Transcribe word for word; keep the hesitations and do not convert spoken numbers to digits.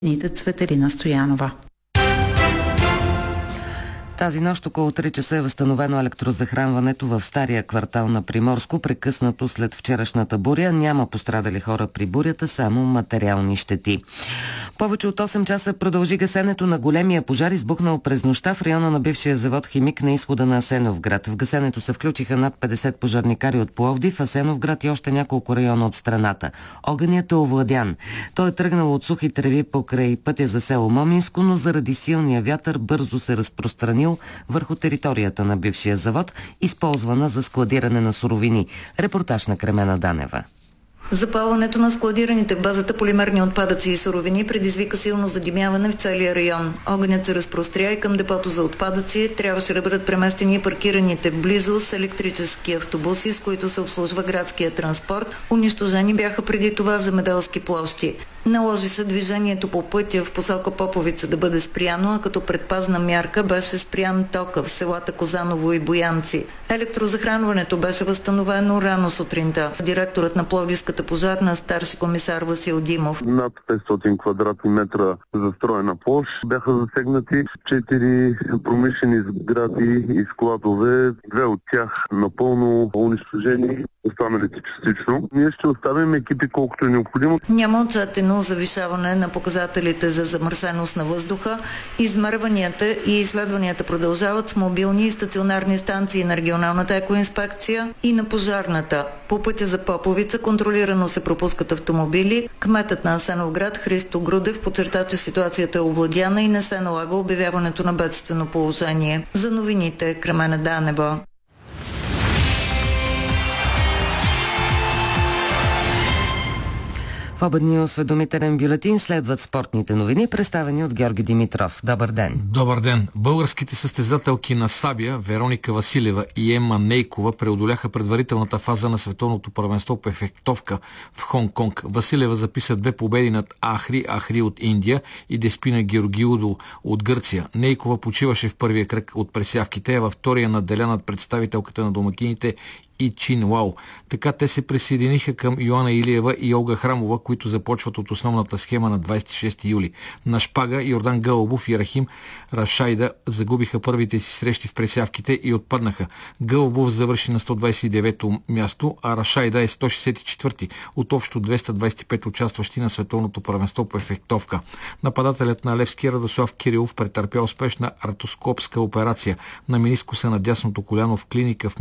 Цветелина Стоянова. Тази нощ около три часа е възстановено електрозахранването в стария квартал на Приморско, прекъснато след вчерашната буря. Няма пострадали хора при бурята, само материални щети. Повече от осем часа продължи гасенето на големия пожар, избухнал през нощта в района на бившия завод Химик на изхода на Асеновград. В гасенето се включиха над петдесет пожарникари от Пловдив, Асеновград и още няколко района от страната. Огънят е овладян. Той е тръгнал от сухи треви покрай пътя за село Моминско, но заради силния вятър бързо се разпространил върху територията на бившия завод, използвана за складиране на суровини. Репортаж на Кремена Данева. Запалването на складираните в базата полимерни отпадъци и суровини предизвика силно задимяване в целия район. Огънят се разпростря и към депото за отпадъци. Трябваше да бъдат преместени и паркираните близо с електрически автобуси, с които се обслужва градския транспорт. Унищожени бяха преди това земеделски площи. Наложи се движението по пътя в посока Поповица да бъде спряно, а като предпазна мярка беше спрян тока в селата Козаново и Боянци. Електрозахранването беше възстановено рано сутринта. Директорът на Пловдивската пожарна, старши комисар Васил Димов. Над петстотин квадратни метра застроена площ бяха засегнати четири промишлени сгради и складове, две от тях напълно унищожени, останалите частично. Ние ще оставим екипи колкото е необходимо. Няма отчетено завишаване на показателите за замърсеност на въздуха. Измерванията и изследванията продължават с мобилни и стационарни станции на регионалната екоинспекция и на пожарната. По пътя за Поповица контролирано се пропускат автомобили. Кметът на Асеновград Христо Грудев подчерта, че ситуацията е овладяна и не се налага обявяването на бедствено положение. За новините Кремена Данева. В обедния осведомителен бюлетин следват спортните новини, представени от Георги Димитров. Добър ден! Добър ден! Българските състезателки на сабия Вероника Василева и Ема Нейкова преодоляха предварителната фаза на световното първенство по фехтовка в Хонг-Конг. Василева записа две победи над Ахри Ахри от Индия и Деспина Георгиудо от Гърция. Нейкова почиваше в първия кръг от пресявките, а във втория надделя над представителката на домакините и Чин Уау. Така те се присъединиха към Йоана Илиева и Олга Храмова, които започват от основната схема на двадесет и шести юли. На шпага Йордан Гълъбов и Рахим Рашайда загубиха първите си срещи в пресявките и отпаднаха. Гълъбов завърши на сто двадесет и девето място, а Рашайда е сто шестдесет и четвърти от общо двеста двадесет и пет участващи на световното първенство по фехтовка. Нападателят на Левски Радослав Кирилов претърпя успешна артроскопска операция на менискуса на дясното коляно в клиника в